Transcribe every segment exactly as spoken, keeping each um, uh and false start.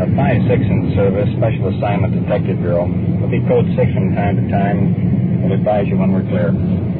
five six in service, Special Assignment Detective Bureau. We'll be code six from time to time. We'll advise you when we're clear.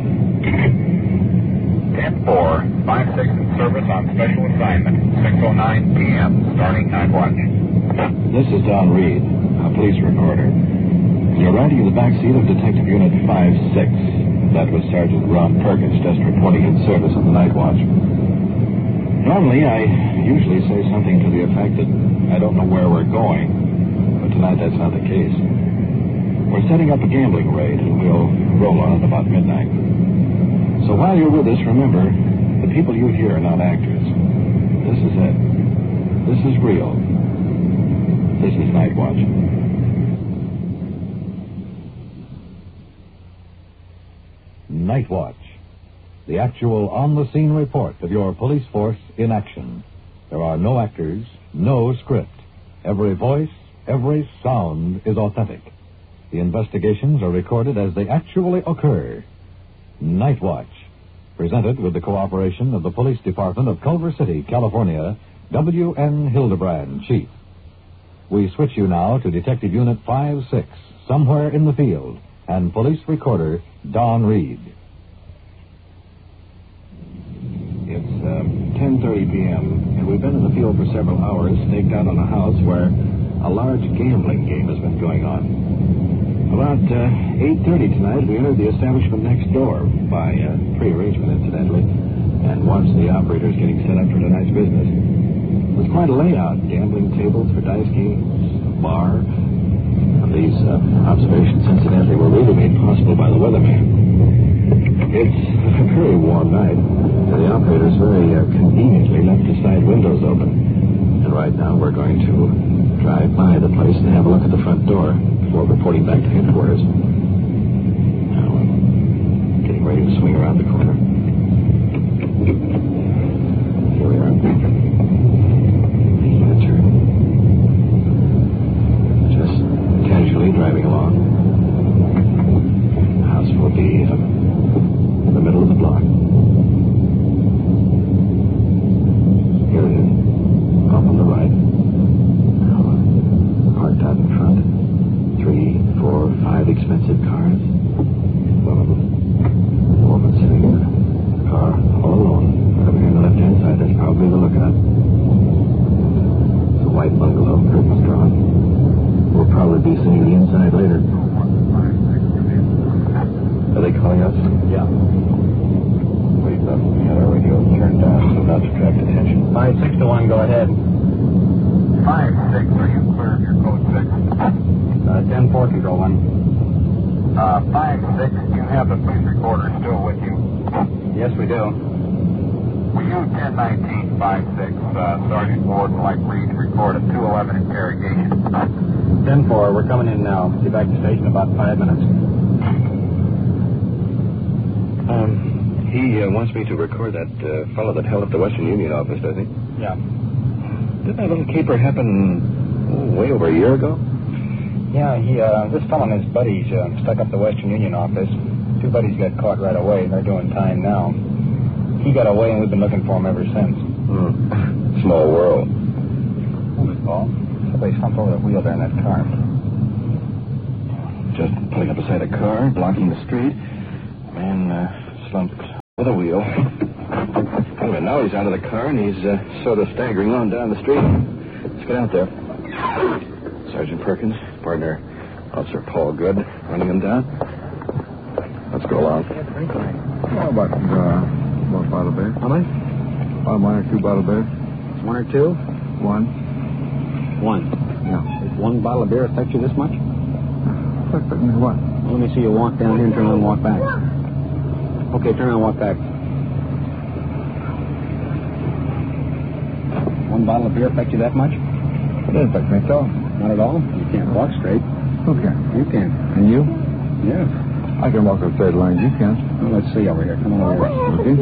ten four, five six in service on Special Assignment, six oh nine p.m., starting night watch. This is Don Reed, a police reporter. You're riding in the back seat of Detective Unit five six. That was Sergeant Ron Perkins, just reporting in service on the night watch. Normally, I usually say something to the effect that I don't know where we're going, but tonight that's not the case. We're setting up a gambling raid, and we'll roll on it about midnight. So while you're with us, remember, the people you hear are not actors. This is it. This is real. This is Night Watch. Night Watch, the actual on-the-scene report of your police force in action. There are no actors, no script. Every voice, every sound is authentic. The investigations are recorded as they actually occur. Night Watch, presented with the cooperation of the Police Department of Culver City, California, W N Hildebrand, Chief. We switch you now to Detective Unit five six, somewhere in the field, and Police Recorder Don Reed. It's uh, ten thirty p.m., and we've been in the field for several hours, staked out on a house where a large gambling game has been going on. About uh, eight thirty tonight, we entered the establishment next door, by uh, pre-arrangement, incidentally, and watched the operators getting set up for tonight's business. It was quite a layout. Gambling tables for dice games, a bar. And these uh, observations, incidentally, were really made possible by the weatherman. It's a very warm night, and the operators very uh, conveniently left the side windows open. And right now we're going to drive by the place and have a look at the front door before reporting back to headquarters. Now I'm getting ready to swing around the corner. Here we are. Making a turn. Just casually driving along. The house will be uh, in the middle of the block. Here it is. Off on the right. Now, uh, parked out in front. Three, four, five expensive cars. One of them. A woman sitting in the car all alone. Over here on the left-hand side, that's probably the lookout. It's a white bungalow, curtains drawn. We'll probably be seeing the inside later. Are they calling us? Yeah. Wait, look, we had our radio turned down so not to attract attention. five six to one, go ahead. five six, are you clear of your code six? Uh, ten four, control one. Uh, five six, you have the police recorder still with you? Yes, we do. Will you ten nineteen five six, uh, Sergeant Ward would like Reed to record a two eleven interrogation? ten four, we're coming in now. Be back to station in about five minutes. Um, he uh, wants me to record that uh, fellow that held up the Western Union office, does he? Yeah. Didn't that little caper happen oh, way over a year ago? Yeah, he, uh, this fellow and his buddies uh, stuck up the Western Union office. Two buddies got caught right away. They're doing time now. He got away, and we've been looking for him ever since. Hmm. Small world. Hold it, Paul. Somebody slumped over the wheel there in that car. Just pulling up beside a car, blocking the street. Man uh, slumped over the wheel. Wait a minute, now he's out of the car, and he's uh, sort of staggering on down the street. Let's get out there. Sergeant Perkins, partner Officer Paul Good, running him down. Let's go along. How about uh, one bottle of beer? How many? Uh, one or two bottle of beer? One or two? One. One. Yeah. Does one bottle of beer affect you this much? Affect me what? Well, let me see you walk down here and turn around and walk back. Okay, turn around and walk back. One bottle of beer affect you that much? It doesn't affect me at all. Not at all? You can't walk straight. Who can? You can. And you? Yes. I can walk a straight line. You can. Well, let's see over here. Come on over here. Okay.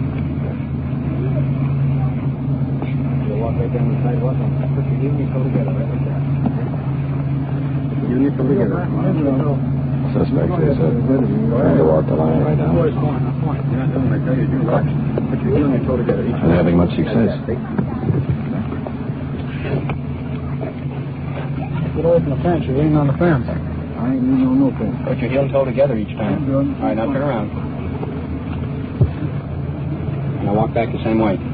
You walk right down the sidewalk and put your union toe together right like that. Put your union toe together. Suspect is uh, trying to walk the line right now. You're not doing like that. You do what? Put your union toe together. Not having much success. Get away from the fence. You're leaning on the fence. I ain't leaning on no fence. Put your heel and toe together each time. I'm doing. All right, now turn around. And now walk back the same way.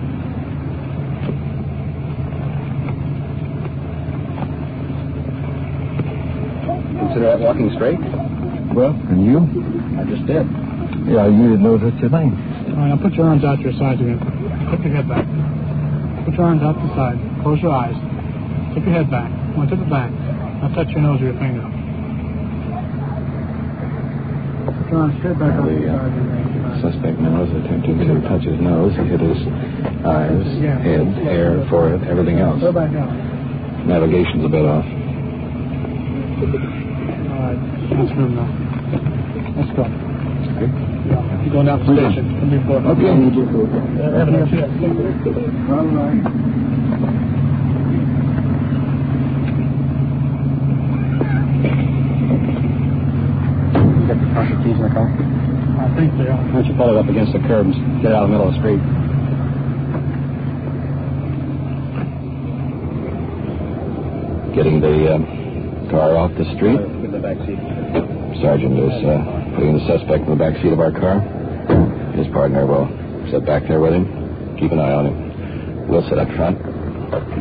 Consider that walking straight? Well, and you? I just did. Yeah, you didn't know that's your name. All right, now put your arms out to your sides again. Tip your head back. Put your arms out to the side. Close your eyes. Tip your head back. Now tip it back. Now touch your nose with your finger. Put your arms straight back out to the The uh, side of your head. suspect now is attempting to touch his nose. He hit his eyes, head, hair, forehead, everything else. Go back down. Navigation's a bit off. All right, let's move now. Let's go. Okay. Yeah, you're going down to the station. Come before. Okay. Yeah, everything else. All right. You got the front keys in the car? I think they are. Why don't you pull it up against the curb and get it out of the middle of the street? Getting the uh, car off the street. Get the back seat. Sergeant is uh, putting the suspect in the back seat of our car. His partner will sit back there with him. Keep an eye on him. We'll sit up front.